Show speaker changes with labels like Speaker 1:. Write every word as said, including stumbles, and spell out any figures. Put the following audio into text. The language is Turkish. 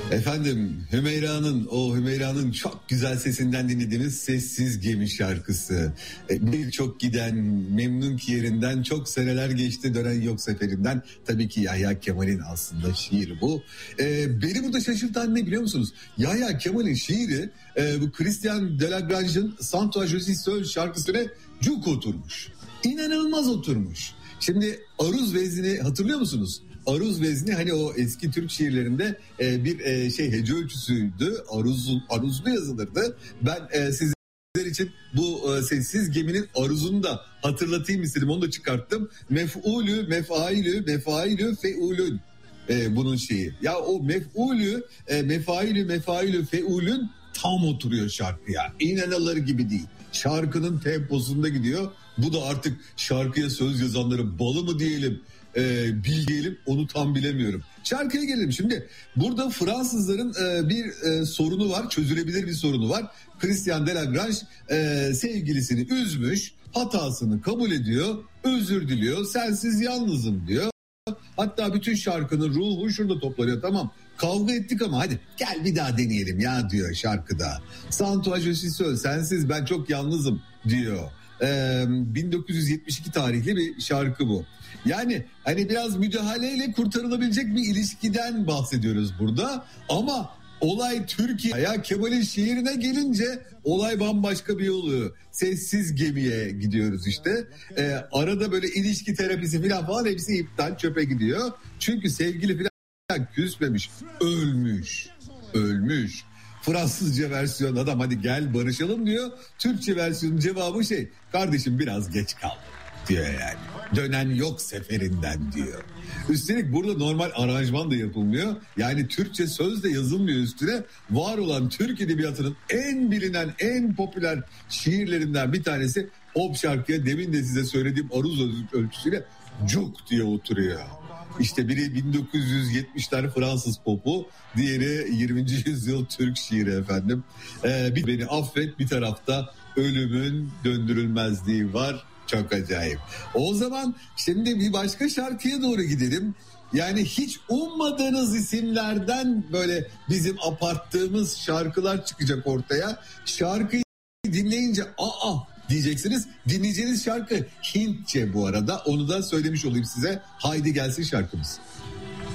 Speaker 1: Efendim Hümeyra'nın o Hümeyra'nın çok güzel sesinden dinlediğimiz Sessiz Gemi şarkısı. Birçok giden memnun ki yerinden, çok seneler geçti dönen yok seferinden. Tabii ki Yahya Kemal'in aslında şiiri bu. Ee, beni burada şaşırtan ne biliyor musunuz? Yahya Kemal'in şiiri e, bu Christian Delagrange'ın Santo José Sol şarkısına cuk oturmuş. İnanılmaz oturmuş. Şimdi aruz vezni hatırlıyor musunuz? Aruz vezni hani o eski Türk şiirlerinde e, bir e, şey hece ölçüsüydü. Aruzun aruzlu yazılırdı. Ben e, sizler için bu e, Sessiz Gemi'nin aruzunu da hatırlatayım istedim. Onu da çıkarttım. Mef'ulü, mefailü, mefailü, feulün. E, bunun şeyi. Ya o mef'ulü, e, mefailü, mefailü, feulün tam oturuyor şarkıya. İnanılır gibi değil. Şarkının temposunda gidiyor. Bu da artık şarkıya söz yazanların balı mı diyelim, e, bil diyelim, onu tam bilemiyorum. Şarkıya gelelim. Şimdi burada Fransızların e, bir e, sorunu var, çözülebilir bir sorunu var. Christian Delagrange e, sevgilisini üzmüş, hatasını kabul ediyor, özür diliyor, sensiz yalnızım diyor. Hatta bütün şarkının ruhu şurada toplanıyor, tamam. Kavga ettik ama hadi gel bir daha deneyelim ya diyor şarkıda. Santo José Sol, sensiz ben çok yalnızım diyor. Ee, bin dokuz yüz yetmiş iki tarihli bir şarkı bu. Yani hani biraz müdahaleyle kurtarılabilecek bir ilişkiden bahsediyoruz burada. Ama olay Türkiye. Ya Kemal'in şiirine gelince olay bambaşka bir oluyor. Sessiz Gemi'ye gidiyoruz işte. Ee, arada böyle ilişki terapisi falan falan hepsi iptal, çöpe gidiyor. Çünkü sevgili falan küsmemiş, ölmüş, ölmüş. Fransızca versiyon adam hadi gel barışalım diyor. Türkçe versiyonun cevabı şey, kardeşim biraz geç kaldım diyor yani. Dönen yok seferinden diyor. Üstelik burada normal aranjman da yapılmıyor. Yani Türkçe söz de yazılmıyor üstüne. Var olan Türk edebiyatının en bilinen, en popüler şiirlerinden bir tanesi pop şarkıya demin de size söylediğim aruz ölçüsüyle cuk diye oturuyor. İşte biri bin dokuz yüz yetmişler Fransız popu, diğeri yirminci yüzyıl Türk şiiri efendim. Ee, bir beni affet, bir tarafta ölümün döndürülmezliği var. Çok acayip. O zaman şimdi bir başka şarkıya doğru gidelim. Yani hiç ummadığınız isimlerden böyle bizim aparttığımız şarkılar çıkacak ortaya. Şarkıyı dinleyince aa diyeceksiniz. Dinleyeceğiniz şarkı Hintçe bu arada. Onu da söylemiş olayım size. Haydi gelsin şarkımız.